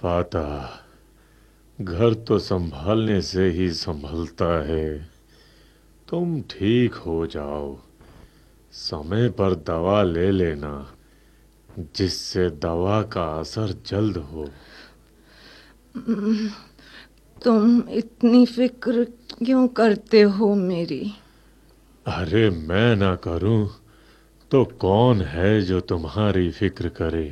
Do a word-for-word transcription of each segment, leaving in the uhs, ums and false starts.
फाता, घर तो संभालने से ही संभलता है। तुम ठीक हो जाओ, समय पर दवा ले लेना, जिससे दवा का असर जल्द हो। तुम इतनी फिक्र क्यों करते हो मेरी? अरे मैं ना करूं तो कौन है जो तुम्हारी फिक्र करे।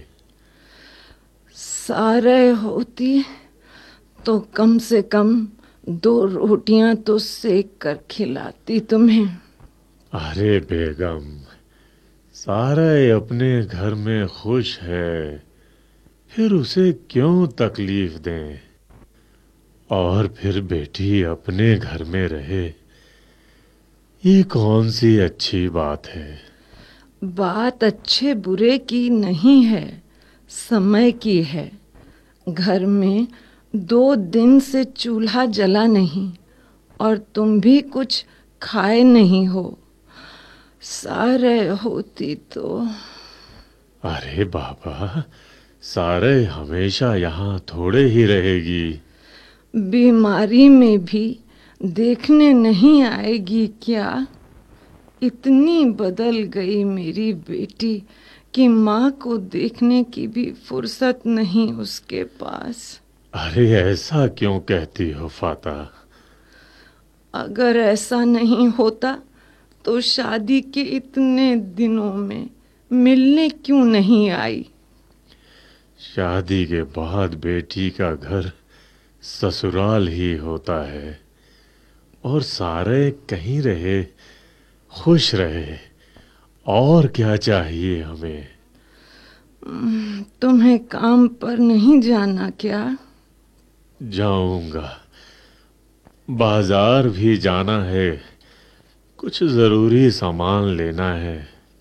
सारे होती तो कम से कम दो रोटियां तो सेक कर खिलाती तुम्हें। अरे बेगम, सारे अपने घर में खुश है, फिर उसे क्यों तकलीफ दें। और फिर बेटी अपने घर में रहे, ये कौन सी अच्छी बात है। बात अच्छे बुरे की नहीं है, समय की है। घर में दो दिन से चूल्हा जला नहीं और तुम भी कुछ खाए नहीं हो। सारे होती तो। अरे बाबा, सारे हमेशा यहाँ थोड़े ही रहेगी। बीमारी में भी देखने नहीं आएगी क्या? इतनी बदल गई मेरी बेटी कि माँ को देखने की भी फुर्सत नहीं उसके पास। अरे ऐसा क्यों कहती हो फाता? अगर ऐसा नहीं होता तो शादी के इतने दिनों में मिलने क्यों नहीं आई? शादी के बाद बेटी का घर ससुराल ही होता है, और सारे कहीं रहे, खुश रहे, और क्या चाहिए हमें। तुम्हें काम पर नहीं जाना क्या? जाऊंगा, बाजार भी जाना है, कुछ जरूरी सामान लेना है।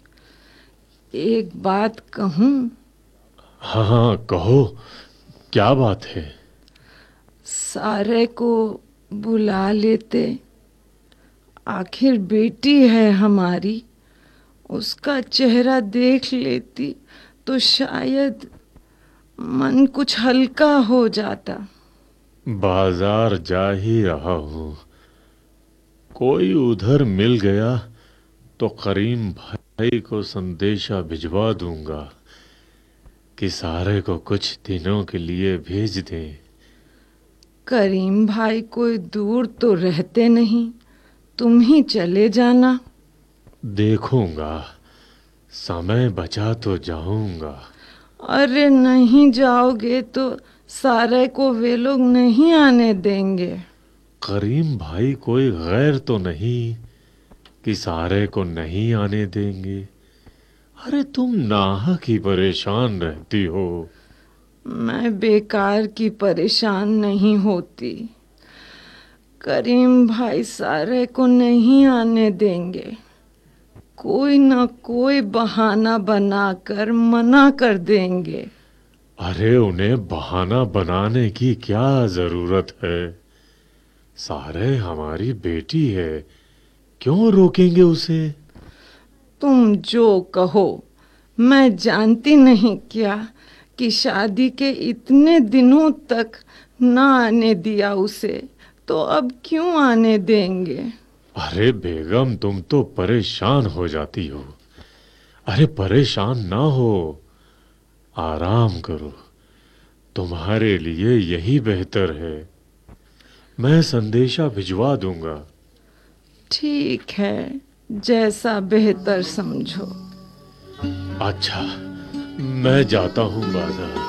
एक बात कहूँ? हाँ हाँ कहो, क्या बात है। सारे को बुला लेते, आखिर बेटी है हमारी। उसका चेहरा देख लेती तो शायद मन कुछ हल्का हो जाता। बाजार जा ही रहा हूँ, कोई उधर मिल गया तो करीम भाई को संदेशा भिजवा दूंगा कि सारे को कुछ दिनों के लिए भेज दें। करीम भाई कोई दूर तो रहते नहीं, तुम ही चले जाना। देखूंगा, समय बचा तो जाऊंगा। अरे नहीं जाओगे तो सारे को वे लोग नहीं आने देंगे। करीम भाई कोई गैर तो नहीं कि सारे को नहीं आने देंगे। अरे तुम नाहक ही परेशान रहती हो। मैं बेकार की परेशान नहीं होती। करीम भाई सारे को नहीं आने देंगे, कोई ना कोई बहाना बनाकर मना कर देंगे। अरे उन्हें बहाना बनाने की क्या जरूरत है, सारे हमारी बेटी है, क्यों रोकेंगे उसे। तुम जो कहो, मैं जानती नहीं क्या कि शादी के इतने दिनों तक ना आने दिया उसे, तो अब क्यों आने देंगे। अरे बेगम, तुम तो परेशान हो जाती हो। अरे परेशान ना हो, आराम करो, तुम्हारे लिए यही बेहतर है। मैं संदेशा भिजवा दूंगा। ठीक है, जैसा बेहतर समझो। अच्छा, मैं जाता हूँ बाजार।